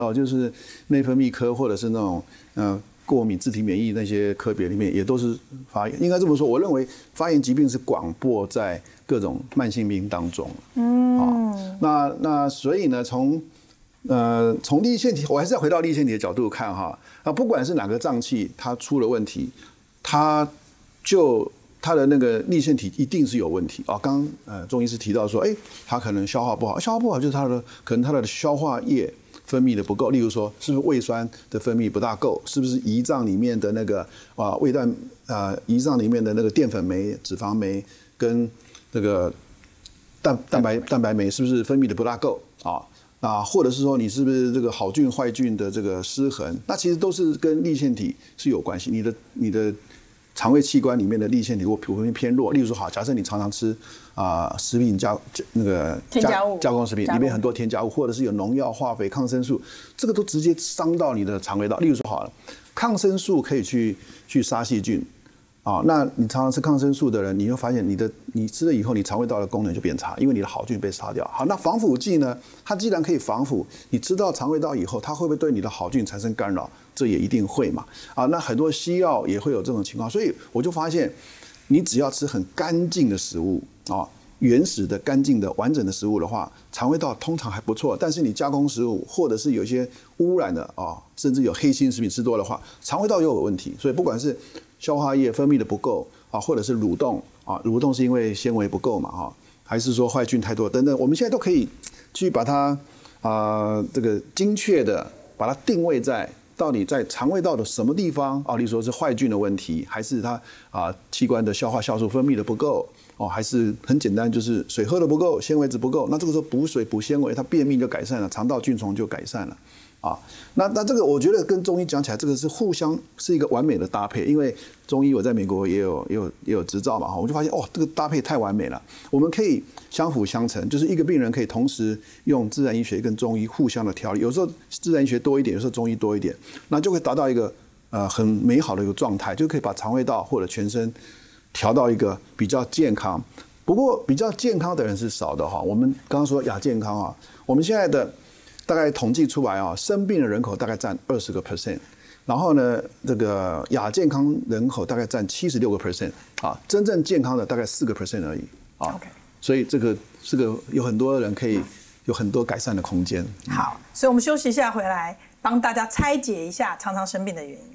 就是内分泌科或者是那种过敏、自体免疫那些科别里面也都是发炎。应该这么说，我认为发炎疾病是广播在各种慢性病当中。那所以呢，从粒线体，我还是要回到粒线体的角度看哈。不管是哪个脏器它出了问题，它的那个粒线体一定是有问题啊。刚钟医师提到说，它可能消化不好，消化不好就是可能它的消化液分泌的不够，例如说是不是胃酸的分泌不大够，是不是胰脏里面的那个胰脏里面的那个淀粉酶、脂肪酶跟那个蛋白酶是不是分泌的不大够啊？或者是说你是不是这个好菌坏菌的这个失衡？那其实都是跟粒线体是有关系。你的肠胃器官里面的粒线体如果普遍偏弱，例如说好，假设你常常吃食品加工食品里面很多添加物，或者是有农药、化肥、抗生素，这个都直接伤到你的肠胃道。例如说好了，抗生素可以去杀细菌那你常常吃抗生素的人，你会发现你吃了以后，你肠胃道的功能就变差，因为你的好菌被杀掉。好，那防腐剂呢？它既然可以防腐，你吃到肠胃道以后，它会不会对你的好菌产生干扰？这也一定会嘛。那很多西药也会有这种情况，所以我就发现，你只要吃很干净的食物原始的、干净的、完整的食物的话，肠胃道通常还不错。但是你加工食物或者是有一些污染的甚至有黑心食品吃多的话，肠胃道又有问题。所以不管是消化液分泌的不够或者是蠕动蠕动是因为纤维不够嘛还是说坏菌太多等等，我们现在都可以去把它这个精确的把它定位在到底在肠胃道的什么地方例如说是坏菌的问题，还是它器官的消化酵素分泌的不够还是很简单，就是水喝的不够，纤维质不够。那这个时候补水补纤维，它便秘就改善了，肠道菌丛就改善了那这个我觉得跟中医讲起来，这个是互相是一个完美的搭配。因为中医我在美国也有执照嘛我就发现这个搭配太完美了。我们可以相辅相成，就是一个病人可以同时用自然医学跟中医互相的调理，有时候自然医学多一点，有时候中医多一点，那就会达到一个很美好的一个状态，就可以把肠胃道或者全身调到一个比较健康。不过比较健康的人是少的我们刚刚说亚健康我们现在的大概统计出来生病的人口大概占20%，然后呢，这个亚健康人口大概占76%真正健康的大概4% 而已所以这个有很多人可以有很多改善的空间。 好，所以我们休息一下，回来帮大家拆解一下常常生病的原因。